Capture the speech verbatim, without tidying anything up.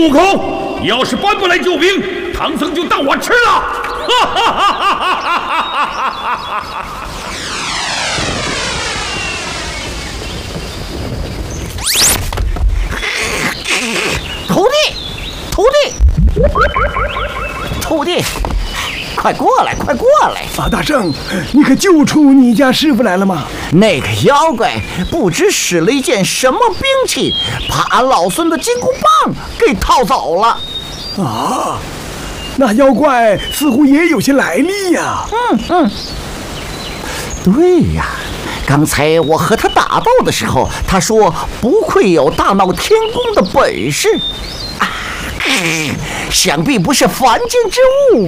孙悟空，你要是搬不来救兵，唐僧就当我吃了！哈哈哈哈哈哈！ 徒弟，徒弟，徒弟，快过来，快过来！ 啊，大圣，你可救出你家师傅来了吗？ 那个妖怪不知使了一件什么兵器，把俺老孙的金箍棒给套走了。 啊，那妖怪似乎也有些来历呀。 嗯嗯，对呀。刚才我和他打斗的时候，他说不愧有大闹天宫的本事，啊，想必不是凡间之物